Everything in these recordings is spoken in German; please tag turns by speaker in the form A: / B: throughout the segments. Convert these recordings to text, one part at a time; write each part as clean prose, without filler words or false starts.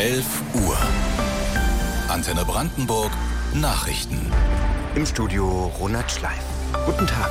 A: 11 Uhr. Antenne Brandenburg Nachrichten.
B: Im Studio Ronald Schleif. Guten Tag.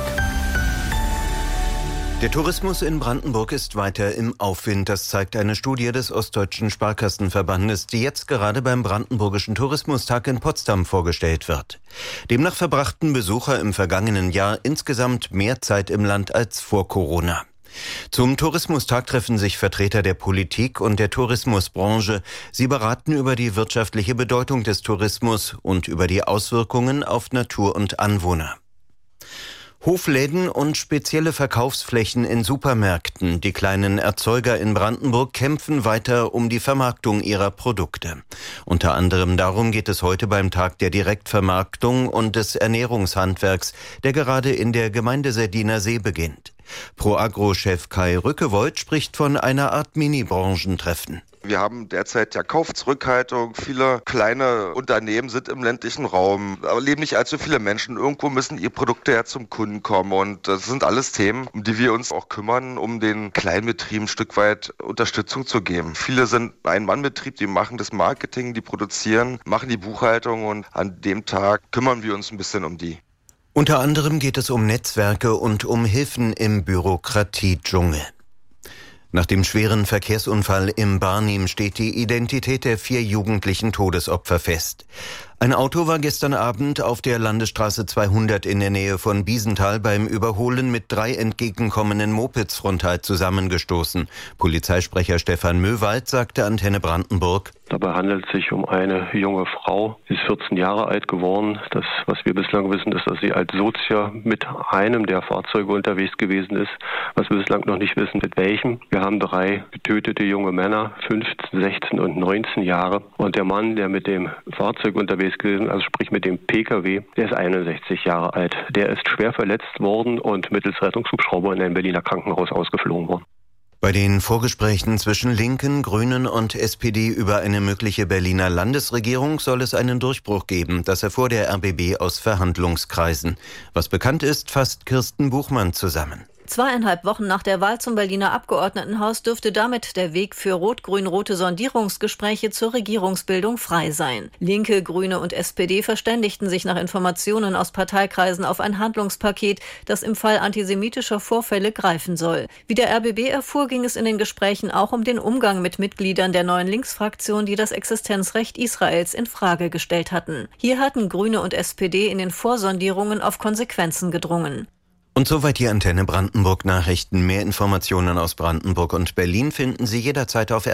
B: Der Tourismus in Brandenburg ist weiter im Aufwind. Das zeigt eine Studie des Ostdeutschen Sparkassenverbandes, die jetzt gerade beim Brandenburgischen Tourismustag in Potsdam vorgestellt wird. Demnach verbrachten Besucher im vergangenen Jahr insgesamt mehr Zeit im Land als vor Corona. Zum Tourismustag treffen sich Vertreter der Politik und der Tourismusbranche. Sie beraten über die wirtschaftliche Bedeutung des Tourismus und über die Auswirkungen auf Natur und Anwohner. Hofläden und spezielle Verkaufsflächen in Supermärkten. Die kleinen Erzeuger in Brandenburg kämpfen weiter um die Vermarktung ihrer Produkte. Unter anderem darum geht es heute beim Tag der Direktvermarktung und des Ernährungshandwerks, der gerade in der Gemeinde Serdiner See beginnt. Proagro-Chef Kai Rückewold spricht von einer Art Mini-Branchentreffen.
C: Wir haben derzeit ja Kaufzurückhaltung. Viele kleine Unternehmen sind im ländlichen Raum, aber leben nicht allzu viele Menschen. Irgendwo müssen ihre Produkte ja zum Kunden kommen. Und das sind alles Themen, um die wir uns auch kümmern, um den Kleinbetrieben ein Stück weit Unterstützung zu geben. Viele sind Ein-Mann-Betrieb, die machen das Marketing, die produzieren, machen die Buchhaltung und an dem Tag kümmern wir uns ein bisschen um die.
B: Unter anderem geht es um Netzwerke und um Hilfen im Bürokratiedschungel. Nach dem schweren Verkehrsunfall im Barnim steht die Identität der 4 jugendlichen Todesopfer fest. Ein Auto war gestern Abend auf der Landesstraße 200 in der Nähe von Biesenthal beim Überholen mit 3 entgegenkommenden Mopeds frontal zusammengestoßen. Polizeisprecher Stefan Möwald sagte Antenne Brandenburg:
D: Dabei handelt es sich um eine junge Frau, sie ist 14 Jahre alt geworden. Das, was wir bislang wissen, ist, dass sie als Sozia mit einem der Fahrzeuge unterwegs gewesen ist. Was wir bislang noch nicht wissen, mit welchem. Wir haben 3 getötete junge Männer, 15, 16 und 19 Jahre. Und der Mann, der mit dem Fahrzeug unterwegs gewesen, also sprich mit dem Pkw, der ist 61 Jahre alt. Der ist schwer verletzt worden und mittels Rettungshubschrauber in ein Berliner Krankenhaus ausgeflogen worden.
B: Bei den Vorgesprächen zwischen Linken, Grünen und SPD über eine mögliche Berliner Landesregierung soll es einen Durchbruch geben. Das erfuhr der RBB aus Verhandlungskreisen. Was bekannt ist, fasst Kirsten Buchmann zusammen.
E: 2,5 Wochen nach der Wahl zum Berliner Abgeordnetenhaus dürfte damit der Weg für rot-grün-rote Sondierungsgespräche zur Regierungsbildung frei sein. Linke, Grüne und SPD verständigten sich nach Informationen aus Parteikreisen auf ein Handlungspaket, das im Fall antisemitischer Vorfälle greifen soll. Wie der RBB erfuhr, ging es in den Gesprächen auch um den Umgang mit Mitgliedern der neuen Linksfraktion, die das Existenzrecht Israels in Frage gestellt hatten. Hier hatten Grüne und SPD in den Vorsondierungen auf Konsequenzen gedrungen.
B: Und soweit die Antenne Brandenburg Nachrichten. Mehr Informationen aus Brandenburg und Berlin finden Sie jederzeit auf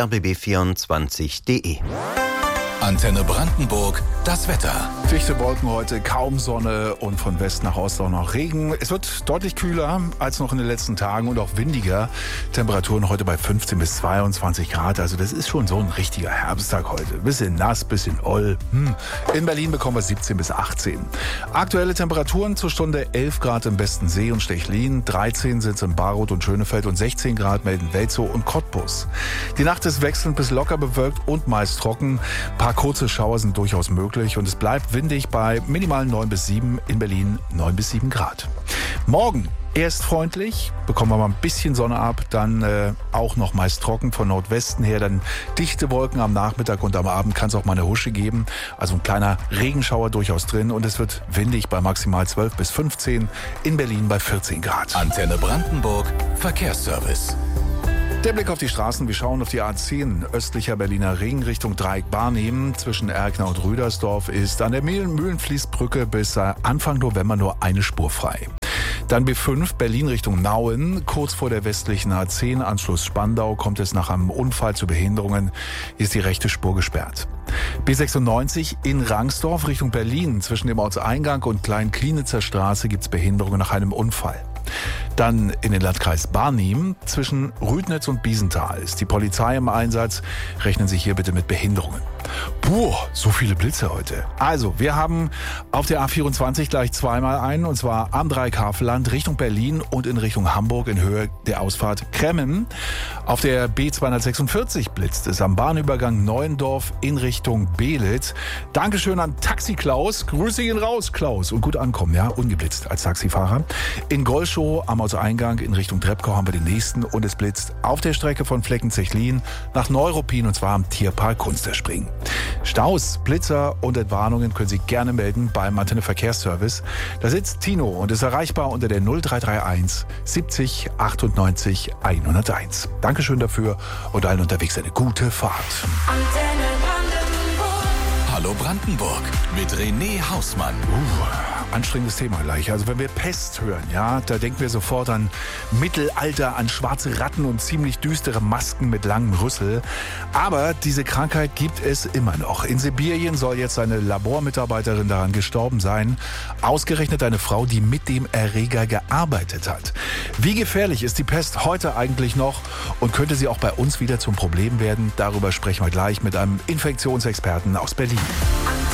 B: rbb24.de.
A: Antenne Brandenburg, das Wetter.
F: Dichte Wolken heute, kaum Sonne und von West nach Ost auch noch Regen. Es wird deutlich kühler als noch in den letzten Tagen und auch windiger. Temperaturen heute bei 15 bis 22 Grad. Also das ist schon so ein richtiger Herbsttag heute. Bisschen nass, bisschen oll. In Berlin bekommen wir 17 bis 18. Aktuelle Temperaturen zur Stunde 11 Grad im Besten See und Stechlin, 13 sind es in Baroth und Schönefeld und 16 Grad melden Welzow und Cottbus. Die Nacht ist wechselnd bis locker bewölkt und meist trocken. Ein paar kurze Schauer sind durchaus möglich und es bleibt windig bei minimal 9 bis 7, in Berlin 9 bis 7 Grad. Morgen erst freundlich, bekommen wir mal ein bisschen Sonne ab, dann auch noch meist trocken von Nordwesten her, dann dichte Wolken am Nachmittag und am Abend kann es auch mal eine Husche geben, also ein kleiner Regenschauer durchaus drin und es wird windig bei maximal 12 bis 15, in Berlin bei 14 Grad.
A: Antenne Brandenburg, Verkehrsservice.
F: Der Blick auf die Straßen, wir schauen auf die A10, östlicher Berliner Ring Richtung Dreieck Barnim. Zwischen Erkner und Rüdersdorf ist an der Mühlenfließbrücke bis Anfang November nur eine Spur frei. Dann B5 Berlin Richtung Nauen. Kurz vor der westlichen A10 Anschluss Spandau kommt es nach einem Unfall zu Behinderungen. Hier ist die rechte Spur gesperrt. B96 in Rangsdorf Richtung Berlin. Zwischen dem Ortseingang und Klein-Klienitzer Straße gibt es Behinderungen nach einem Unfall. Dann in den Landkreis Barnim. Zwischen Rüdnitz und Biesenthal ist die Polizei im Einsatz. Rechnen Sie hier bitte mit Behinderungen. Puh, so viele Blitze heute. Also, wir haben auf der A24 gleich zweimal einen, und zwar am Dreieckhavelland Richtung Berlin und in Richtung Hamburg in Höhe der Ausfahrt Kremmen. Auf der B246 blitzt es am Bahnübergang Neuendorf in Richtung Beelitz. Dankeschön an Taxi Klaus. Grüße ihn raus, Klaus. Und gut ankommen, ja, ungeblitzt als Taxifahrer. In Golschow am Ortseingang in Richtung Treptow haben wir den nächsten, und es blitzt auf der Strecke von Fleckenzechlin nach Neuruppin, und zwar am Tierpark Kunsterspringen. Staus, Blitzer und Entwarnungen können Sie gerne melden beim Antenne Verkehrsservice. Da sitzt Tino und ist erreichbar unter der 0331 70 98 101. Dankeschön dafür und allen unterwegs eine gute Fahrt.
A: Hallo Brandenburg mit René Hausmann.
F: Anstrengendes Thema gleich. Also wenn wir Pest hören, ja, da denken wir sofort an Mittelalter, an schwarze Ratten und ziemlich düstere Masken mit langem Rüssel. Aber diese Krankheit gibt es immer noch. In Sibirien soll jetzt eine Labormitarbeiterin daran gestorben sein. Ausgerechnet eine Frau, die mit dem Erreger gearbeitet hat. Wie gefährlich ist die Pest heute eigentlich noch und könnte sie auch bei uns wieder zum Problem werden? Darüber sprechen wir gleich mit einem Infektionsexperten aus Berlin.